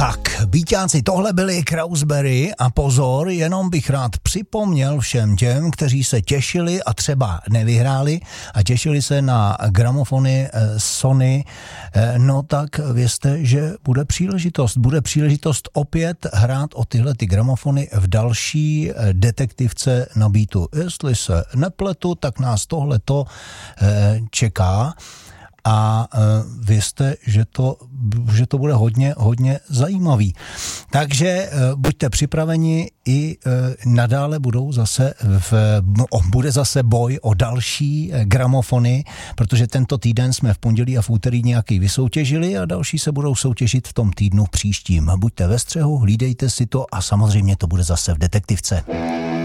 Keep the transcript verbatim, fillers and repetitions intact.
Tak, býťáci, tohle byli Krausberry a pozor, jenom bych rád připomněl všem těm, kteří se těšili a třeba nevyhráli a těšili se na gramofony Sony, no tak vězte, že bude příležitost. Bude příležitost opět hrát o tyhle ty gramofony v další detektivce na Beatu. Jestli se nepletu, tak nás tohleto čeká. A uh, vězte, že to, že to bude hodně, hodně zajímavý. Takže uh, buďte připraveni, i uh, nadále budou zase v, oh, bude zase boj o další uh, gramofony, protože tento týden jsme v pondělí a v úterý nějaký vysoutěžili a další se budou soutěžit v tom týdnu příštím. Buďte ve střehu, hlídejte si to a samozřejmě to bude zase v detektivce.